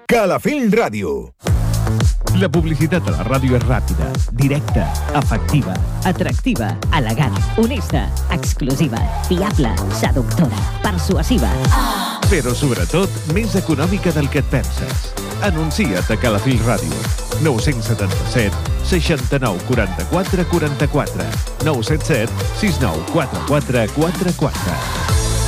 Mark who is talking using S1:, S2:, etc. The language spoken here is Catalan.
S1: Calafell Ràdio.
S2: La publicitat a la ràdio és ràpida, directa, efectiva,
S3: atractiva, elegant, honesta, exclusiva, fiable, seductora, persuasiva.
S2: però sobretot més econòmica del que et penses. Anuncia't a Calafell Ràdio. 977 69 44 44 977 69 44 44.